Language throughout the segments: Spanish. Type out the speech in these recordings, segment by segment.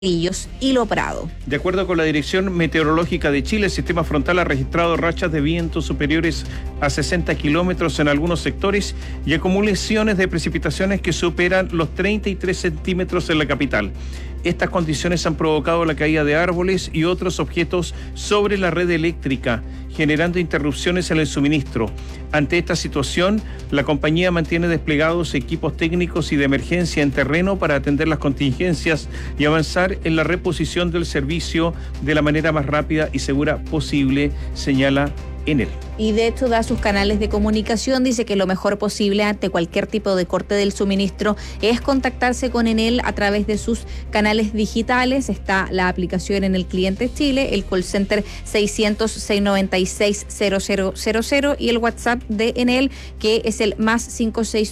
y Lo Prado. De acuerdo con la Dirección Meteorológica de Chile, el sistema frontal ha registrado rachas de viento superiores a 60 kilómetros en algunos sectores y acumulaciones de precipitaciones que superan los 33 centímetros en la capital. Estas condiciones han provocado la caída de árboles y otros objetos sobre la red eléctrica, generando interrupciones en el suministro. Ante esta situación, la compañía mantiene desplegados equipos técnicos y de emergencia en terreno para atender las contingencias y avanzar en la reposición del servicio de la manera más rápida y segura posible, señala Enel. Y de hecho da sus canales de comunicación, dice que lo mejor posible ante cualquier tipo de corte del suministro es contactarse con Enel a través de sus canales digitales. Está la aplicación en el cliente Chile, el call center 600-696-0000 y el WhatsApp de Enel, que es el más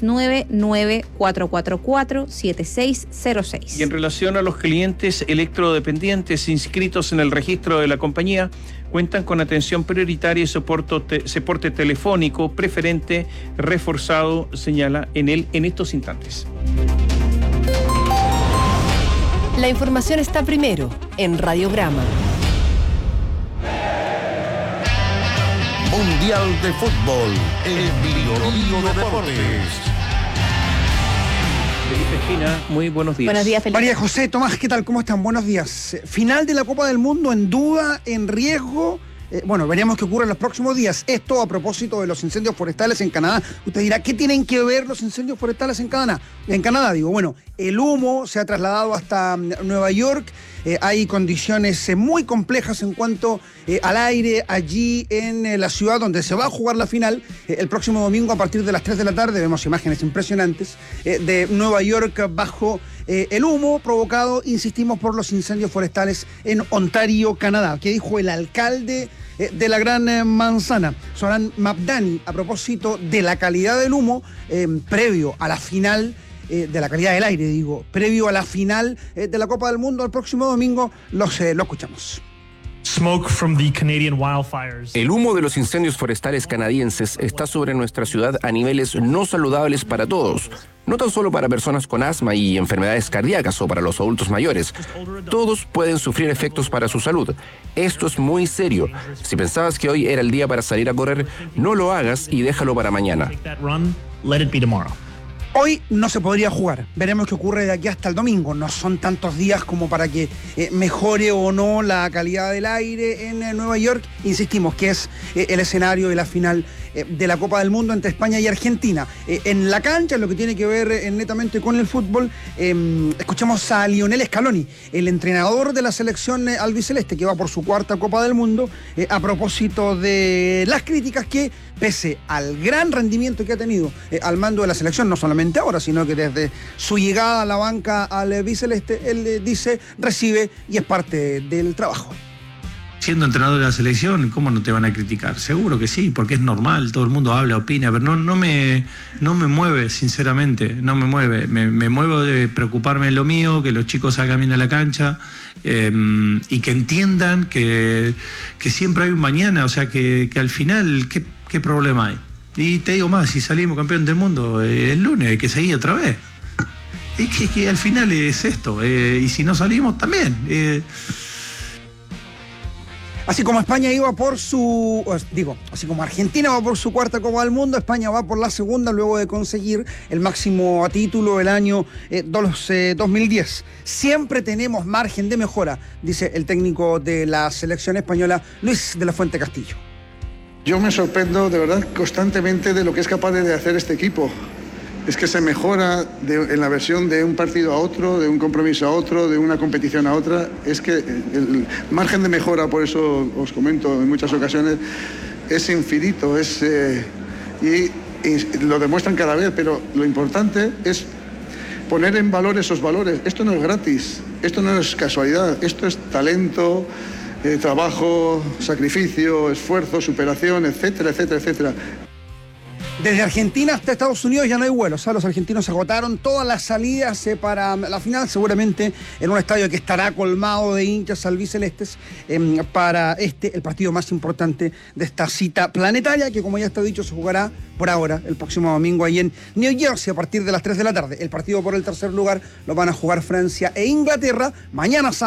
569-9444-7606. Y en relación a los clientes electrodependientes inscritos en el registro de la compañía, cuentan con atención prioritaria y soporte telefónico preferente reforzado, señala Enel en estos instantes. La información está primero en Radiograma. Mundial de Fútbol en Bio Deportes. Felipe Espina, muy buenos días. Buenos días, Felipe. María José, Tomás, ¿qué tal? ¿Cómo están? Buenos días. Final de la Copa del Mundo en duda, en riesgo. Veremos qué ocurre en los próximos días. Esto a propósito de los incendios forestales en Canadá. Usted dirá, ¿qué tienen que ver los incendios forestales en Canadá? El humo se ha trasladado hasta Nueva York. Hay condiciones muy complejas en cuanto al aire allí en la ciudad donde se va a jugar la final. El próximo domingo a partir de las 3 de la tarde vemos imágenes impresionantes de Nueva York bajo el humo provocado, insistimos, por los incendios forestales en Ontario, Canadá. ¿Qué dijo el alcalde de la Gran Manzana, Zoran Mabdani, a propósito de la calidad del humo previo a la final, de la calidad del aire, previo a la final de la Copa del Mundo el próximo domingo? Lo escuchamos. El humo de los incendios forestales canadienses está sobre nuestra ciudad a niveles no saludables para todos. No tan solo para personas con asma y enfermedades cardíacas o para los adultos mayores. Todos pueden sufrir efectos para su salud. Esto es muy serio. Si pensabas que hoy era el día para salir a correr, no lo hagas y déjalo para mañana. Hoy no se podría jugar. Veremos qué ocurre de aquí hasta el domingo. No son tantos días como para que mejore o no la calidad del aire en Nueva York. Insistimos que es el escenario de la final de la Copa del Mundo entre España y Argentina. En la cancha, en lo que tiene que ver netamente con el fútbol, escuchamos a Lionel Scaloni, el entrenador de la selección albiceleste, que va por su cuarta Copa del Mundo, a propósito de las críticas que, pese al gran rendimiento que ha tenido al mando de la selección, no solamente ahora, sino que desde su llegada a la banca al albiceleste, él dice, recibe y es parte del trabajo. Siendo entrenador de la selección, ¿cómo no te van a criticar? Seguro que sí, porque es normal, todo el mundo habla, opina, pero no me mueve, sinceramente, no me mueve. Me muevo de preocuparme en lo mío, que los chicos salgan bien a la cancha y que entiendan que siempre hay un mañana, o sea, que al final, ¿qué problema hay? Y te digo más, si salimos campeón del mundo el lunes, hay que seguir otra vez. Es que al final es esto, y si no salimos también. Así como España iba por así como Argentina va por su cuarta Copa del Mundo, España va por la segunda luego de conseguir el máximo a título del año 2010. Siempre tenemos margen de mejora, dice el técnico de la selección española, Luis de la Fuente Castillo. Yo me sorprendo de verdad constantemente de lo que es capaz de hacer este equipo. Es que se mejora en la versión de un partido a otro, de un compromiso a otro, de una competición a otra. Es que el margen de mejora, por eso os comento en muchas ocasiones, es infinito, y lo demuestran cada vez, pero lo importante es poner en valor esos valores. Esto no es gratis, esto no es casualidad, esto es talento, trabajo, sacrificio, esfuerzo, superación, etcétera, etcétera, etcétera. Desde Argentina hasta Estados Unidos ya no hay vuelos. Los argentinos agotaron todas las salidas para la final, seguramente en un estadio que estará colmado de hinchas albicelestes para el partido más importante de esta cita planetaria, que como ya está dicho se jugará por ahora el próximo domingo ahí en New Jersey a partir de las 3 de la tarde. El partido por el tercer lugar lo van a jugar Francia e Inglaterra. Mañana